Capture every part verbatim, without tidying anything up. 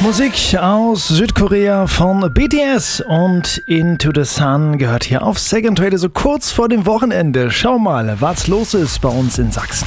Musik aus Südkorea von B T S und Into the Sun gehört hier auf Second Radio so kurz vor dem Wochenende. Schau mal, was los ist bei uns in Sachsen.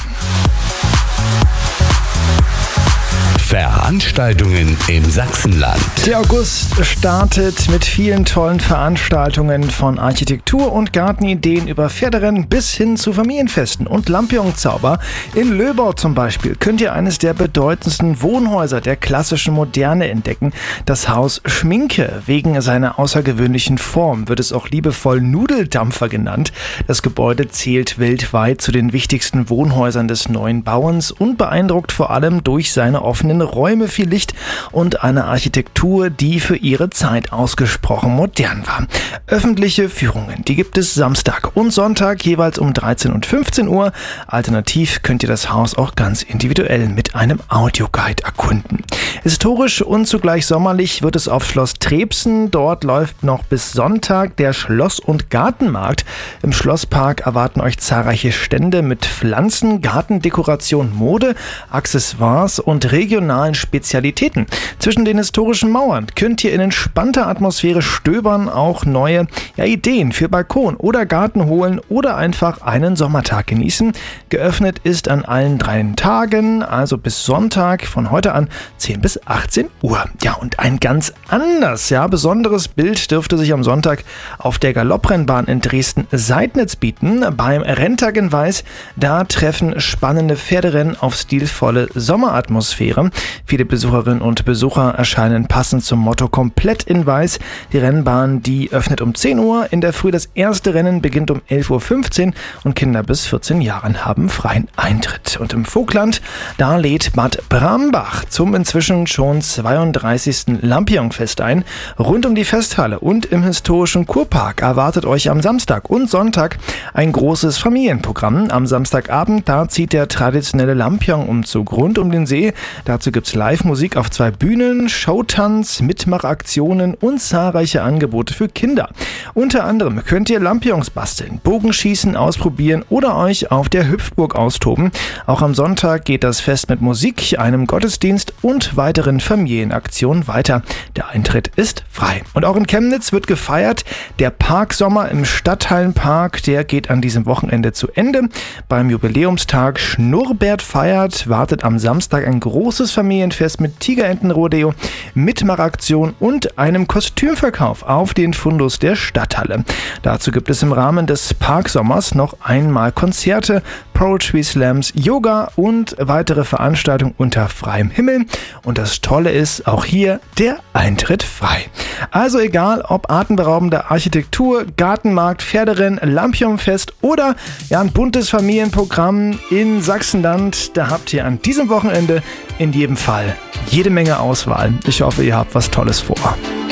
Veranstaltungen im Sachsenland. Der August startet mit vielen tollen Veranstaltungen von Architektur- und Gartenideen über Pferderennen bis hin zu Familienfesten und Lampion-Zauber. In Löbau zum Beispiel könnt ihr eines der bedeutendsten Wohnhäuser der klassischen Moderne entdecken. Das Haus Schminke. Wegen seiner außergewöhnlichen Form wird es auch liebevoll Nudeldampfer genannt. Das Gebäude zählt weltweit zu den wichtigsten Wohnhäusern des neuen Bauens und beeindruckt vor allem durch seine offenen Räume, viel Licht und eine Architektur, die für ihre Zeit ausgesprochen modern war. Öffentliche Führungen, die gibt es Samstag und Sonntag jeweils um dreizehn und fünfzehn Uhr. Alternativ könnt ihr das Haus auch ganz individuell mit einem Audioguide erkunden. Historisch und zugleich sommerlich wird es auf Schloss Trebsen. Dort läuft noch bis Sonntag der Schloss- und Gartenmarkt. Im Schlosspark erwarten euch zahlreiche Stände mit Pflanzen, Gartendekoration, Mode, Accessoires und regionalen Spezialitäten. Zwischen den historischen Mauern könnt ihr in entspannter Atmosphäre stöbern, auch neue ja, Ideen für Balkon oder Garten holen oder einfach einen Sommertag genießen. Geöffnet ist an allen drei Tagen, also bis Sonntag von heute an zehn bis achtzehn Uhr. Ja, und ein ganz anders, ja, besonderes Bild dürfte sich am Sonntag auf der Galopprennbahn in Dresden-Seidnitz bieten. Beim Renntag in Weiß, da treffen spannende Pferderennen auf stilvolle Sommeratmosphäre. Viele Besucherinnen und Besucher erscheinen passend zum Motto komplett in Weiß. Die Rennbahn, die öffnet um zehn Uhr. In der Früh das erste Rennen beginnt um elf Uhr fünfzehn und Kinder bis vierzehn Jahren haben freien Eintritt. Und im Vogtland, da lädt Bad Brambach zum inzwischen schon zweiunddreißigsten Lampion-Fest ein. Rund um die Festhalle und im historischen Kurpark erwartet euch am Samstag und Sonntag ein großes Familienprogramm. Am Samstagabend, da zieht der traditionelle Lampion-Umzug rund um den See. Dazu gibt es Live-Musik auf zwei Bühnen, Showtanz, Mitmachaktionen und zahlreiche Angebote für Kinder. Unter anderem könnt ihr Lampions basteln, Bogenschießen ausprobieren oder euch auf der Hüpfburg austoben. Auch am Sonntag geht das Fest mit Musik, einem Gottesdienst und weiteren Familienaktionen weiter. Der Eintritt ist frei. Und auch in Chemnitz wird gefeiert. Der Parksommer im Stadthallenpark, der geht an diesem Wochenende zu Ende. Beim Jubiläumstag Schnurrbert feiert, wartet am Samstag ein großes Familienfest mit Tigerentenrodeo, Mitmachaktion und einem Kostümverkauf auf den Fundus der Stadthalle. Dazu gibt es im Rahmen des Parksommers noch einmal Konzerte, Poetry Slams, Yoga und weitere Veranstaltungen unter freiem Himmel. Und das Tolle ist, auch hier der Eintritt frei. Also egal, ob atemberaubende Architektur, Gartenmarkt, Pferderennen, Lampionfest oder ja, ein buntes Familienprogramm in Sachsenland, da habt ihr an diesem Wochenende in jedem Fall jede Menge Auswahl. Ich hoffe, ihr habt was Tolles vor.